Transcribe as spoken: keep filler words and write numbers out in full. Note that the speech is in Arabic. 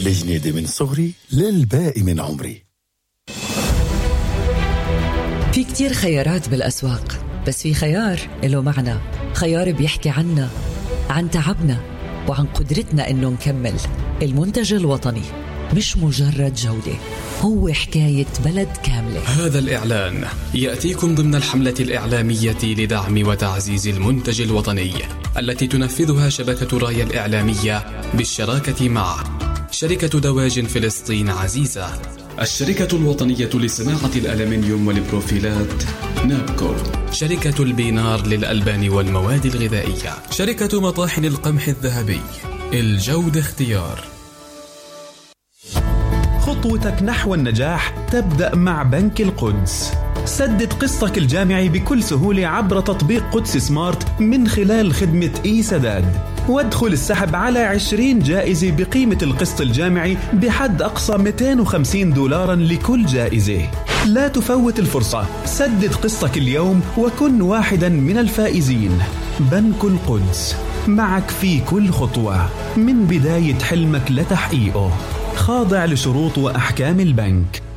الجنيدة من صغري للباقي من عمري. في كتير خيارات بالأسواق، بس في خيار له معنى، خيار بيحكي عنا، عن تعبنا وعن قدرتنا إنه نكمل. المنتج الوطني مش مجرد جودة، هو حكاية بلد كاملة. هذا الإعلان يأتيكم ضمن الحملة الإعلامية لدعم وتعزيز المنتج الوطني التي تنفذها شبكة رايا الإعلامية بالشراكة مع شركة دواجن فلسطين عزيزة، الشركة الوطنية لصناعة الألمنيوم والبروفيلات نابكو، شركة البينار للألبان والمواد الغذائية، شركة مطاحن القمح الذهبي، الجودة اختيار. خطوتك نحو النجاح تبدأ مع بنك القدس. سدد قسطك الجامعي بكل سهولة عبر تطبيق قدس سمارت من خلال خدمة إي سداد، وادخل السحب على عشرين جائزة بقيمة القسط الجامعي بحد أقصى مئتين وخمسين دولارا لكل جائزة. لا تفوت الفرصة، سدد قسطك اليوم وكن واحدا من الفائزين. بنك القدس، معك في كل خطوة من بداية حلمك لتحقيقه، خاضع لشروط وأحكام البنك.